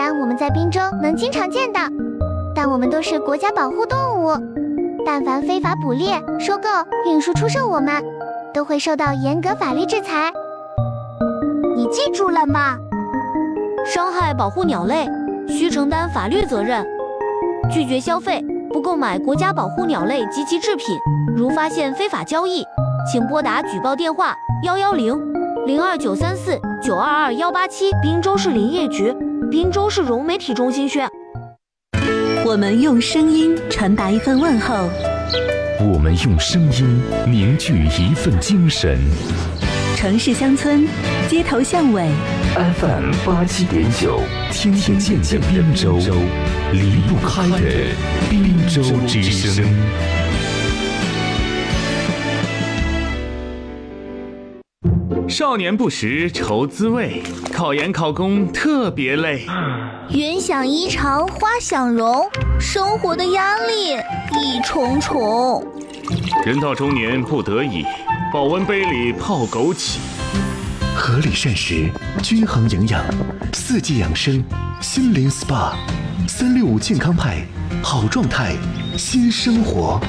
然我们在滨州能经常见到，但我们都是国家保护动物，但凡非法捕猎、收购、运输、出售我们，都会受到严格法律制裁。 你记住了吗？ 伤害保护鸟类，需承担法律责任。拒绝消费，不购买国家保护鸟类及其制品。如发现非法交易，请拨打举报电话110-02934-922-187，滨州市林业局、滨州市融媒体中心宣。 我们用声音传达一份问候， 我们用声音凝聚一份精神。 城市乡村，街头巷尾 FM 87.9，听得见的滨州，离不开的滨州之声。少年不识愁滋味，考研考公特别累。 云想衣裳花想容，生活的压力一重重。 人到中年不得已，保温杯里泡枸杞。合理膳食，均衡营养，四季养生，心灵 SPA，365健康派，好状态，新生活。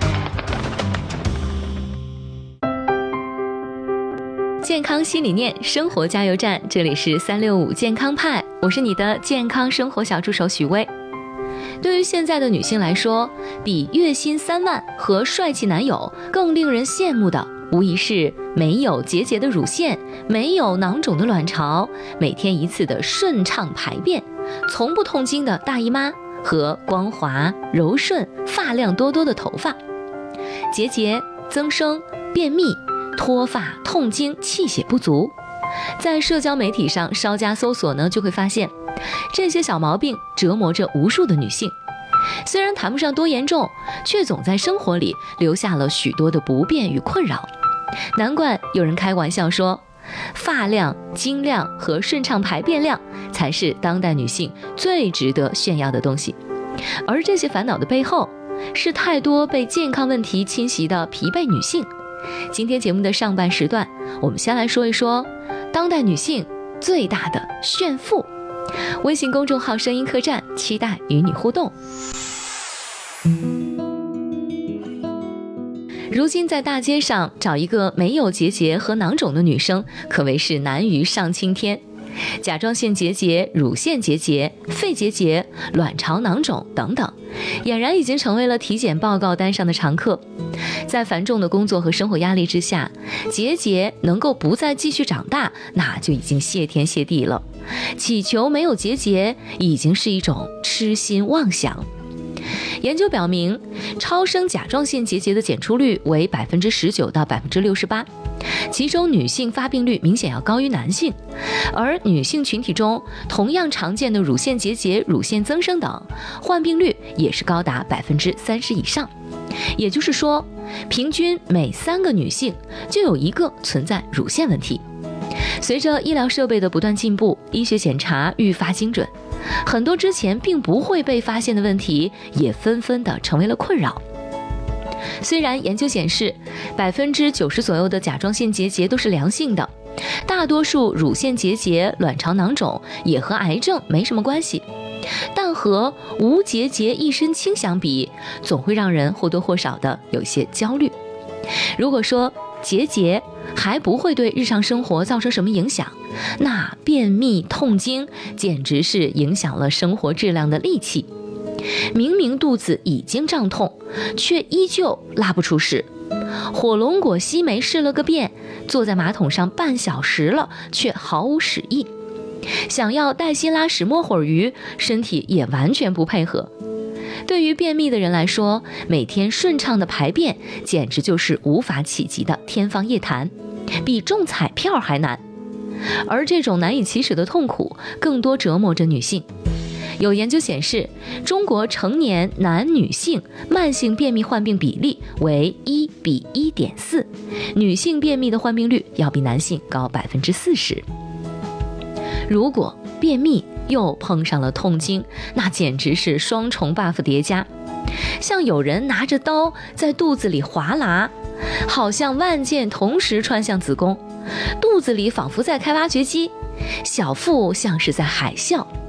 健康新理念，生活加油站，这里是365健康派，我是你的健康生活小助手许巍。对于现在的女性来说，比月薪3万和帅气男友更令人羡慕的，无疑是没有结节的乳腺，没有囊肿的卵巢，每天一次的顺畅排便，从不痛经的大姨妈和光滑柔顺发量多多的头发。结节、增生、便秘、脱发、痛经、气血不足，在社交媒体上稍加搜索呢，就会发现这些小毛病折磨着无数的女性。虽然谈不上多严重，却总在生活里留下了许多的不便与困扰。难怪有人开玩笑说，发量、经量和顺畅排便量才是当代女性最值得炫耀的东西。而这些烦恼的背后，是太多被健康问题侵袭的疲惫女性。今天节目的上半时段，我们先来说一说当代女性最大的炫富。微信公众号声音客栈，期待与你互动。如今在大街上找一个没有结节和囊肿的女生，可谓是难于上青天。甲状腺结节、乳腺结节、肺结节、卵巢囊肿等等，俨然已经成为了体检报告单上的常客。在繁重的工作和生活压力之下，结节能够不再继续长大，那就已经谢天谢地了。祈求没有结节已经是一种痴心妄想。研究表明，超声甲状腺结节的检出率为19%到68%，其中女性发病率明显要高于男性，而女性群体中同样常见的乳腺结节、乳腺增生等，患病率也是高达30%以上。也就是说，平均每3个女性就有1个存在乳腺问题。随着医疗设备的不断进步，医学检查愈发精准，很多之前并不会被发现的问题也纷纷的成为了困扰。虽然研究显示90%左右的甲状腺结节都是良性的，大多数乳腺结节、卵巢囊肿也和癌症没什么关系，但和无结节一身轻相比，总会让人或多或少的有些焦虑。如果说结节还不会对日常生活造成什么影响，那便秘、痛经简直是影响了生活质量的利器。明明肚子已经胀痛，却依旧拉不出屎。火龙果烯酶试了个遍，坐在马桶上半小时了，却毫无屎意。想要带薪拉屎摸会儿鱼，身体也完全不配合。对于便秘的人来说，每天顺畅的排便简直就是无法企及的天方夜谭，比中彩票还难。而这种难以启齿的痛苦更多折磨着女性。有研究显示，中国成年男女性慢性便秘患病比例为1比1.4，女性便秘的患病率要比男性高40%。如果便秘又碰上了痛经，那简直是双重 buff 叠加。像有人拿着刀在肚子里划拉，好像万箭同时穿向子宫，肚子里仿佛在开挖掘机，小腹像是在海啸。